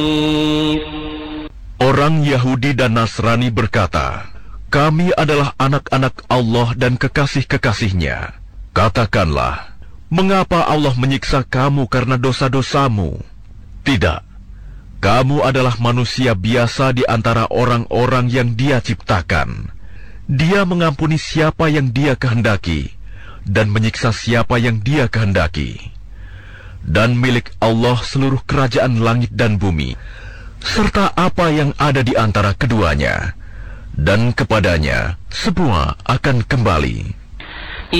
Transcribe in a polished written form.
Orang Yahudi dan Nasrani berkata, "Kami adalah anak-anak Allah dan kekasih-kekasihnya." Katakanlah, mengapa Allah menyiksa kamu karena dosa-dosamu? Tidak, kamu adalah manusia biasa di antara orang-orang yang Dia ciptakan. Dia mengampuni siapa yang Dia kehendaki, dan menyiksa siapa yang Dia kehendaki. Dan milik Allah seluruh kerajaan langit dan bumi, serta apa yang ada di antara keduanya, dan kepadanya semua akan kembali.